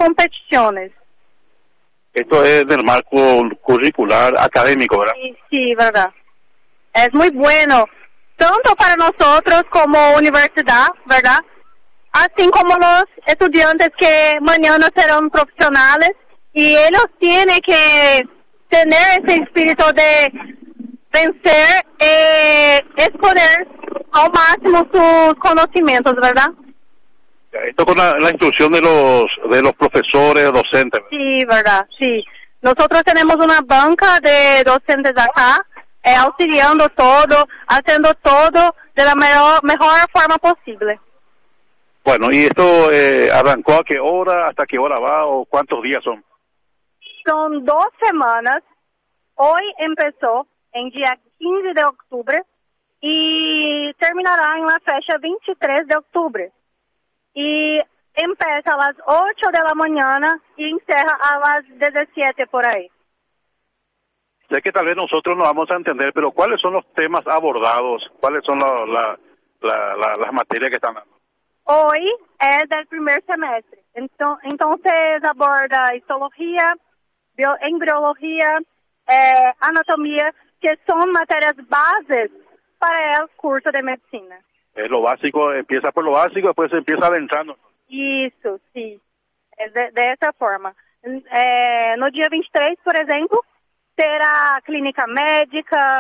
competiciones. Esto es del marco curricular académico, ¿verdad? Sí, sí, verdad. Es muy bueno, tanto para nosotros como universidad, ¿verdad? Así como los estudiantes que mañana serán profesionales, y ellos tienen que tener ese espíritu de vencer, exponer al máximo sus conocimientos, ¿verdad? Esto con la instrucción de los profesores, docentes, ¿verdad? Sí, verdad, sí. Nosotros tenemos una banca de docentes acá, auxiliando todo, haciendo todo de la mejor forma posible. Bueno, ¿y esto arrancó a qué hora, hasta qué hora va o cuántos días son? Son 2 semanas. Hoy empezó en día 15 de octubre y terminará en la fecha 23 de octubre. Y empieza a las 8 de la mañana y encierra a las 17 por ahí. Sé que tal vez nosotros no vamos a entender, pero ¿cuáles son los temas abordados? ¿Cuáles son las materias que están dando? Hoy es del primer semestre. Entonces aborda histología, embriología, anatomía, que son materias bases para el curso de medicina. Lo básico, empieza por lo básico, después se empieza adentrando. Isso, sim. É dessa forma. No dia 23, por exemplo, terá clínica médica,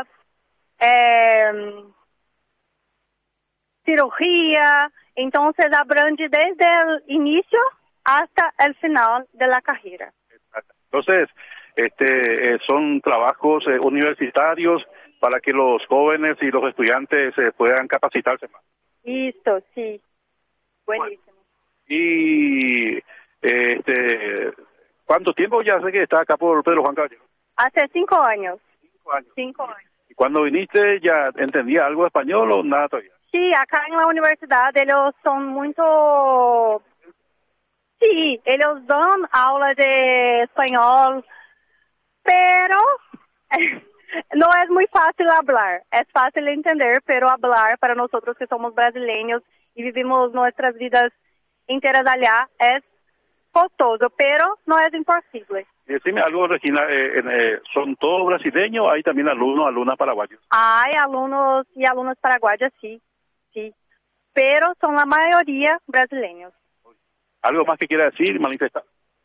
cirurgia, então abrange desde o início hasta el final de la carrera. Entonces, son trabajos universitarios para que los jóvenes y los estudiantes puedan capacitarse más. Isso, sí. Buenísimo. Y ¿cuánto tiempo ya sé que está acá por Pedro Juan Caballero? Hace 5 años. 5 años. 5 años. ¿Y cuando viniste ya entendía algo de español o nada todavía? Sí, acá en la universidad ellos son muito... Sí, ellos dan aula de español, pero no es muy fácil hablar. Es fácil entender, pero hablar para nosotros que somos brasileños y vivimos nuestras vidas enteras allá es costoso, pero no es imposible. Decime algo, Regina, ¿son todos brasileños o hay también alumnas paraguayos? Hay alumnos y alumnas paraguayas, sí, sí, pero son la mayoría brasileños. ¿Algo más que quiera decir, manifestar?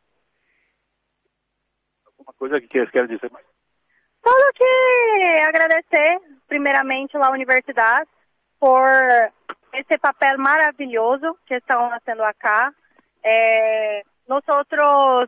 ¿Alguna cosa que quieras decir más? Solo que agradecer primeiramente a universidade por esse papel maravilhoso que estão fazendo acá. Nosotros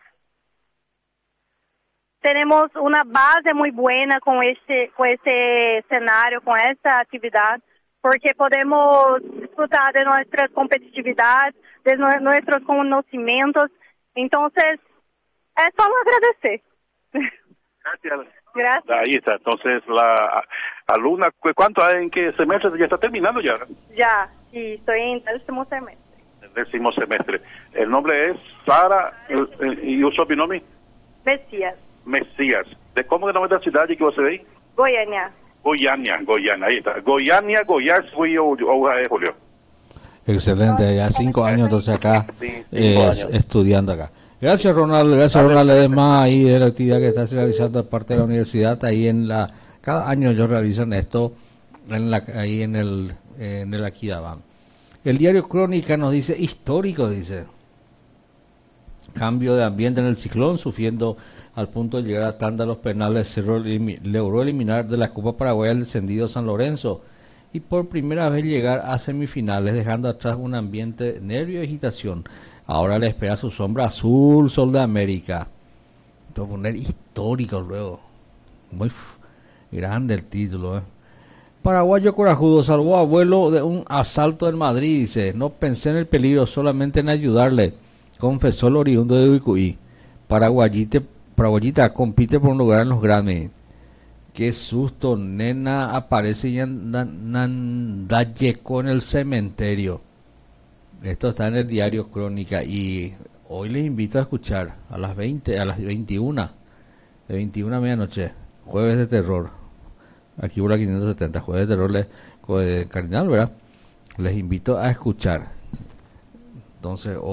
temos uma base muito boa com esse cenário, com essa atividade, porque podemos disfrutar de nossas competitividades, de nossos conhecimentos. Então, é só agradecer. Gracias. Gracias. Ahí está. Entonces, la alumna, ¿cuánto hay en qué semestre? ¿Ya está terminando ya? Ya, sí, estoy en el 10º semestre. El 10º semestre. El nombre es Sara, y uso mi nombre? Mesías. Mesías. ¿De cómo es el nombre de la ciudad que vos se ve? Goiânia. Goiânia, ahí está. Goiânia, Goiás, fui Julio. Excelente, ya 5 años entonces acá, Sí, 5 años. estudiando acá. Gracias Ronald, además ahí de la actividad que estás realizando de parte de la universidad, ahí cada año ellos realizan esto ahí en el Aquidabán. El diario Crónica nos dice, histórico, dice, cambio de ambiente en el Ciclón, sufriendo al punto de llegar a tanda los penales, logró eliminar de la Copa Paraguaya el descendido San Lorenzo y por primera vez llegar a semifinales, dejando atrás un ambiente de nervio y agitación. Ahora le espera su sombra azul, Sol de América. Voy a poner histórico luego. Muy grande el título. Paraguayo corajudo salvó a abuelo de un asalto en Madrid. Dice, no pensé en el peligro, solamente en ayudarle. Confesó el oriundo de Uicuí. Paraguayita compite por un lugar en los Grammy. Qué susto, nena aparece y andayeco en el cementerio. Esto está en el diario Crónica y hoy les invito a escuchar a las 21, de 21 a medianoche, Jueves de Terror, aquí por la 570, Jueves de Terror de Cardinal, ¿verdad? Les invito a escuchar. Entonces,